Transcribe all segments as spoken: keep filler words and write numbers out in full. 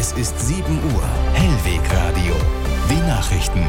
Es ist sieben Uhr. Hellwegradio. Die Nachrichten.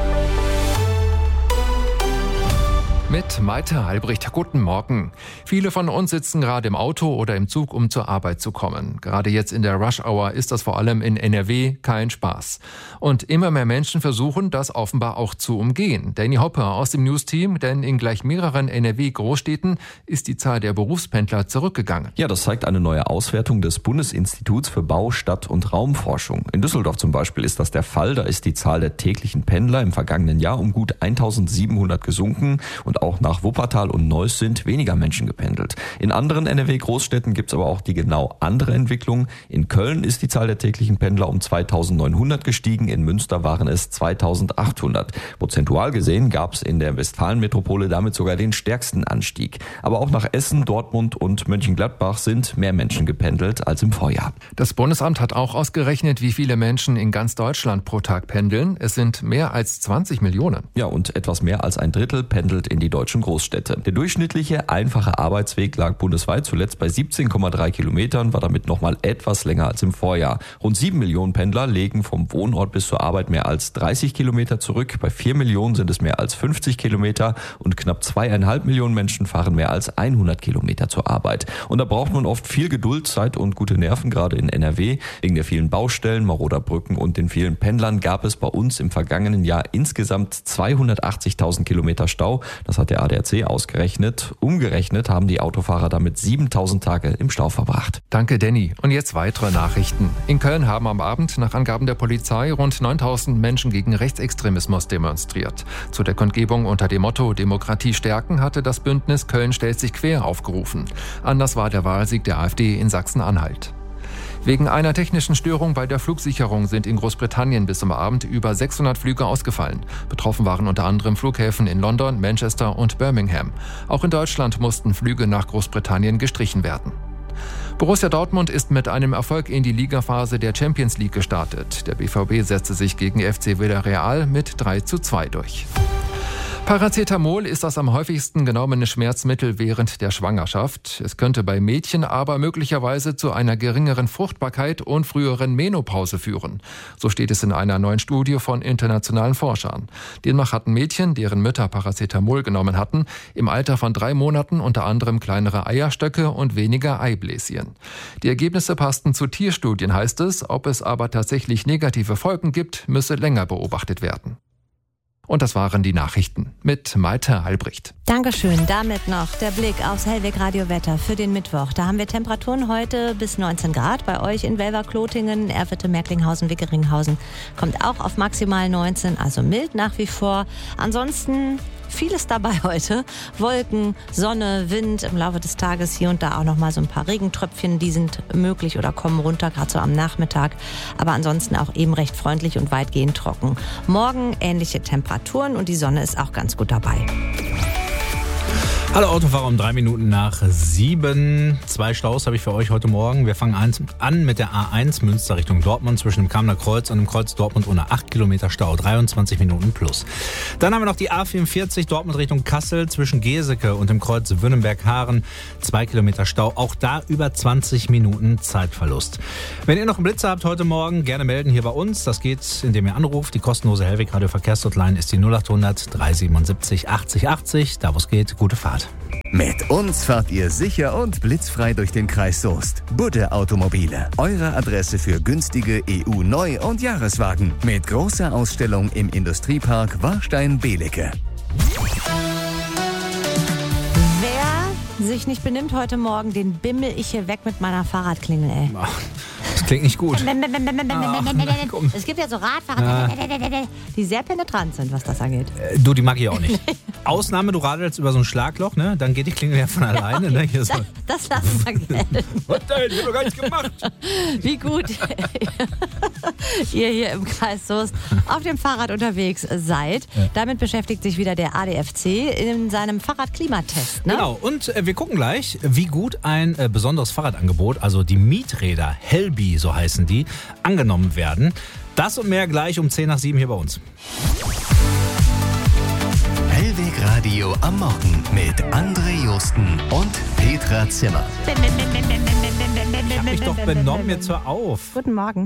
Mit Maite Albrecht. Guten Morgen. Viele von uns sitzen gerade im Auto oder im Zug, um zur Arbeit zu kommen. Gerade jetzt in der Rush-Hour ist das vor allem in N R W kein Spaß. Und immer mehr Menschen versuchen, das offenbar auch zu umgehen. Danny Hopper aus dem News-Team, denn in gleich mehreren N R W-Großstädten ist die Zahl der Berufspendler zurückgegangen. Ja, das zeigt eine neue Auswertung des Bundesinstituts für Bau-, Stadt- und Raumforschung. In Düsseldorf zum Beispiel ist das der Fall. Da ist die Zahl der täglichen Pendler im vergangenen Jahr um gut eintausendsiebenhundert gesunken und auch nach Wuppertal und Neuss sind weniger Menschen gependelt. In anderen N R W-Großstädten gibt es aber auch die genau andere Entwicklung. In Köln ist die Zahl der täglichen Pendler um zweitausendneunhundert gestiegen, in Münster waren es zweitausendachthundert. Prozentual gesehen gab es in der Westfalenmetropole damit sogar den stärksten Anstieg. Aber auch nach Essen, Dortmund und Mönchengladbach sind mehr Menschen gependelt als im Vorjahr. Das Bundesamt hat auch ausgerechnet, wie viele Menschen in ganz Deutschland pro Tag pendeln. Es sind mehr als zwanzig Millionen. Ja, und etwas mehr als ein Drittel pendelt in die deutschen Großstädte. Der durchschnittliche einfache Arbeitsweg lag bundesweit zuletzt bei siebzehn Komma drei Kilometern, war damit nochmal etwas länger als im Vorjahr. Rund sieben Millionen Pendler legen vom Wohnort bis zur Arbeit mehr als dreißig Kilometer zurück. Bei vier Millionen sind es mehr als fünfzig Kilometer und knapp zweieinhalb Millionen Menschen fahren mehr als hundert Kilometer zur Arbeit. Und da braucht man oft viel Geduld, Zeit und gute Nerven, gerade in N R W. Wegen der vielen Baustellen, maroder Brücken und den vielen Pendlern gab es bei uns im vergangenen Jahr insgesamt zweihundertachtzigtausend Kilometer Stau. Das hat der A D A C ausgerechnet. Umgerechnet haben die Autofahrer damit siebentausend Tage im Stau verbracht. Danke, Danny. Und jetzt weitere Nachrichten. In Köln haben am Abend nach Angaben der Polizei rund neuntausend Menschen gegen Rechtsextremismus demonstriert. Zu der Kundgebung unter dem Motto Demokratie stärken hatte das Bündnis Köln stellt sich quer aufgerufen. Anders war der Wahlsieg der AfD in Sachsen-Anhalt. Wegen einer technischen Störung bei der Flugsicherung sind in Großbritannien bis zum Abend über sechshundert Flüge ausgefallen. Betroffen waren unter anderem Flughäfen in London, Manchester und Birmingham. Auch in Deutschland mussten Flüge nach Großbritannien gestrichen werden. Borussia Dortmund ist mit einem Erfolg in die Ligaphase der Champions League gestartet. Der B V B setzte sich gegen F C Villarreal mit drei zu zwei durch. Paracetamol ist das am häufigsten genommene Schmerzmittel während der Schwangerschaft. Es könnte bei Mädchen aber möglicherweise zu einer geringeren Fruchtbarkeit und früheren Menopause führen. So steht es in einer neuen Studie von internationalen Forschern. Demnach hatten Mädchen, deren Mütter Paracetamol genommen hatten, im Alter von drei Monaten unter anderem kleinere Eierstöcke und weniger Eibläschen. Die Ergebnisse passten zu Tierstudien, heißt es. Ob es aber tatsächlich negative Folgen gibt, müsse länger beobachtet werden. Und das waren die Nachrichten mit Maite Albrecht. Dankeschön. Damit noch der Blick aufs Hellweg-Radio-Wetter für den Mittwoch. Da haben wir Temperaturen heute bis neunzehn Grad. Bei euch in Welver-Klotingen, Erwitte, Merklinghausen, Wickeringhausen kommt auch auf maximal neunzehn, also mild nach wie vor. Ansonsten vieles dabei heute. Wolken, Sonne, Wind, im Laufe des Tages hier und da auch noch mal so ein paar Regentröpfchen, die sind möglich oder kommen runter, gerade so am Nachmittag. Aber ansonsten auch eben recht freundlich und weitgehend trocken. Morgen ähnliche Temperaturen und die Sonne ist auch ganz gut dabei. Hallo Autofahrer, um drei Minuten nach sieben. Zwei Staus habe ich für euch heute Morgen. Wir fangen an mit der A eins Münster Richtung Dortmund zwischen dem Kamener Kreuz und dem Kreuz Dortmund ohne acht Kilometer Stau, dreiundzwanzig Minuten plus. Dann haben wir noch die A vierundvierzig Dortmund Richtung Kassel zwischen Geseke und dem Kreuz Wünnenberg-Haaren, zwei Kilometer Stau, auch da über zwanzig Minuten Zeitverlust. Wenn ihr noch einen Blitzer habt heute Morgen, gerne melden hier bei uns. Das geht, indem ihr anruft. Die kostenlose Hellweg-Radio-Verkehrshotline ist die null achthundert dreihundertsiebenundsiebzig achtzig achtzig. Da wo es geht, gute Fahrt. Mit uns fahrt ihr sicher und blitzfrei durch den Kreis Soest. Budde Automobile, eure Adresse für günstige E U-Neu- und Jahreswagen. Mit großer Ausstellung im Industriepark Warstein-Belecke. Wer sich nicht benimmt heute Morgen, den bimmel ich hier weg mit meiner Fahrradklingel, ey. Das klingt nicht gut. Ach, es gibt ja so Radfahrer, die sehr penetrant sind, was das angeht. Äh, du, die mag ich auch nicht. Ausnahme, du radelst über so ein Schlagloch, ne? Dann geht die Klingel ja von alleine. Ne? Hier so. Das, das lassen wir gelten. Was denn? Ich hab doch gar nichts gemacht. Wie gut ihr hier im Kreis Soest auf dem Fahrrad unterwegs seid. Ja. Damit beschäftigt sich wieder der A D F C in seinem Fahrradklimatest. Ne? Genau, und äh, wir gucken gleich, wie gut ein äh, besonderes Fahrradangebot, also die Mieträder Helbi, so heißen die, angenommen werden. Das und mehr gleich um zehn nach sieben hier bei uns. Hellwegradio am Morgen mit André Justen und Petra Zimmer. Ich hab mich doch benommen, jetzt hör auf. Guten Morgen.